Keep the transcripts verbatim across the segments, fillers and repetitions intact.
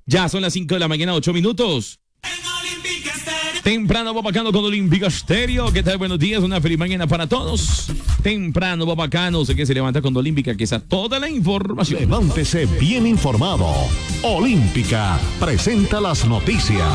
Ya son las cinco de la mañana, ocho minutos. Temprano va bacano con Olímpica Estéreo. ¿Qué tal? Buenos días, una feliz mañana para todos. Temprano va bacano, sé que se levanta con Olímpica, que está toda la información. Levántese bien informado. Olímpica presenta las noticias.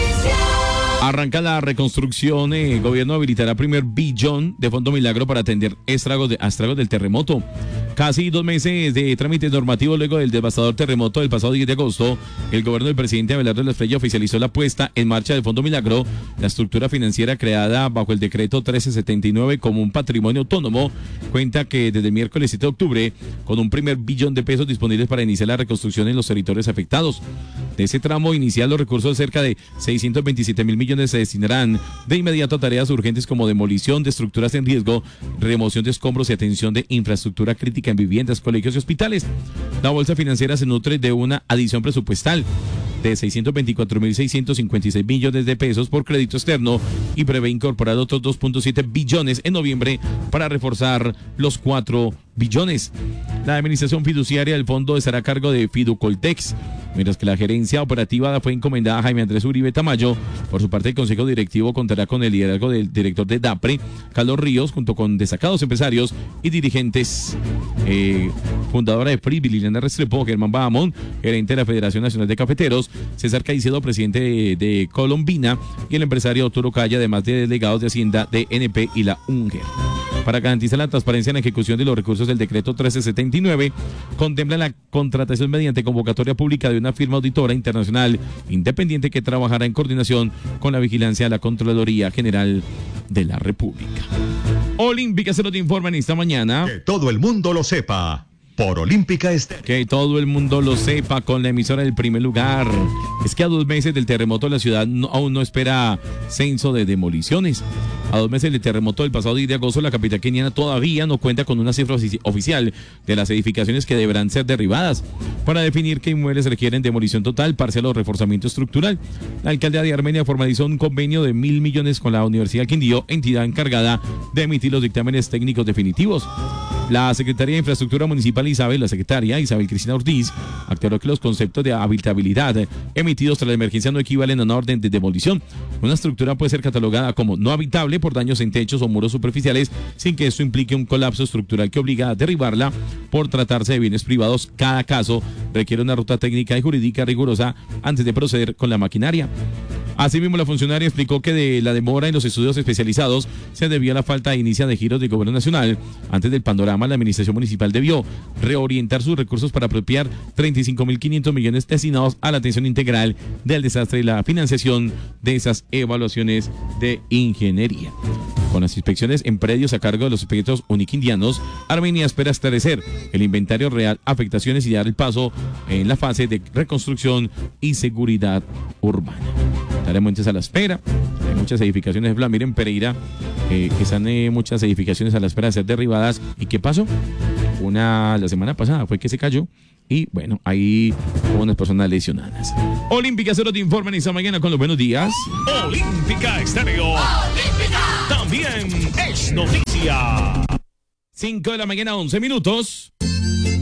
Arranca la reconstrucción. El eh, gobierno habilitará primer billón de Fondo Milagro para atender estragos, de, estragos del terremoto. Casi dos meses de trámites normativos luego del devastador terremoto del pasado diez de agosto, el gobierno del presidente Abelardo de la Espriella oficializó la puesta en marcha del Fondo Milagro, la estructura financiera creada bajo el decreto trece setenta y nueve como un patrimonio autónomo. Cuenta que desde el miércoles siete de octubre, con un primer billón de pesos disponibles para iniciar la reconstrucción en los territorios afectados. De ese tramo inicial, los recursos de cerca de seiscientos veintisiete mil millones se destinarán de inmediato a tareas urgentes como demolición de estructuras en riesgo, remoción de escombros y atención de infraestructura crítica en viviendas, colegios y hospitales. La bolsa financiera se nutre de una adición presupuestal de seiscientos veinticuatro mil seiscientos cincuenta y seis millones de pesos por crédito externo y prevé incorporar otros dos punto siete billones en noviembre para reforzar los cuatro billones. La administración fiduciaria del fondo estará a cargo de Fiducoltex, mientras que la gerencia operativa fue encomendada a Jaime Andrés Uribe Tamayo. Por su parte, el Consejo Directivo contará con el liderazgo del director de DAPRE, Carlos Ríos, junto con destacados empresarios y dirigentes. Eh, fundadora de Freeville, Liliana Restrepo, Germán Bahamón, gerente de la Federación Nacional de Cafeteros, César Caicedo, presidente de, de Colombina, y el empresario Arturo Calle, además de delegados de Hacienda de N P y la UNGER. Para garantizar la transparencia en la ejecución de los recursos del decreto trece setenta y nueve, contempla la contratación mediante convocatoria pública de una firma auditora internacional independiente que trabajará en coordinación con la vigilancia de la Contraloría General de la República. Olímpica se lo te informa en esta mañana. Que todo el mundo lo sepa. Por Olímpica Estéreo. Que todo el mundo lo sepa con la emisora del primer lugar. Es que a dos meses del terremoto la ciudad no, aún no espera censo de demoliciones. A dos meses del terremoto del pasado diez de agosto, la capital keniana todavía no cuenta con una cifra oficial de las edificaciones que deberán ser derribadas para definir qué inmuebles requieren demolición total, parcial o reforzamiento estructural. La alcaldía de Armenia formalizó un convenio de mil millones con la Universidad del Quindío, entidad encargada de emitir los dictámenes técnicos definitivos. La Secretaría de Infraestructura Municipal Isabel, la secretaria Isabel Cristina Ortiz, aclaró que los conceptos de habitabilidad emitidos tras la emergencia no equivalen a una orden de demolición. Una estructura puede ser catalogada como no habitable por daños en techos o muros superficiales sin que esto implique un colapso estructural que obliga a derribarla. Por tratarse de bienes privados, cada caso requiere una ruta técnica y jurídica rigurosa antes de proceder con la maquinaria. Asimismo, la funcionaria explicó que de la demora en los estudios especializados se debió a la falta de inicio de giros del gobierno nacional. Antes del panorama, la administración municipal debió reorientar sus recursos para apropiar treinta y cinco mil quinientos millones destinados a la atención integral del desastre y la financiación de esas evaluaciones de ingeniería. Con las inspecciones en predios a cargo de los expertos uniquindianos, Armenia espera establecer el inventario real, afectaciones y dar el paso en la fase de reconstrucción y seguridad urbana. Estaremos entonces a la espera. Hay muchas edificaciones, Vladimir, en Pereira, eh, que están eh, muchas edificaciones a la espera de ser derribadas. ¿Y qué pasó? Una, la semana pasada fue que se cayó y bueno, ahí hubo unas personas lesionadas. Olímpica Cero te informa en esta mañana con los buenos días. Olímpica Estéreo. Olímpica también es noticia. cinco de la mañana, once minutos.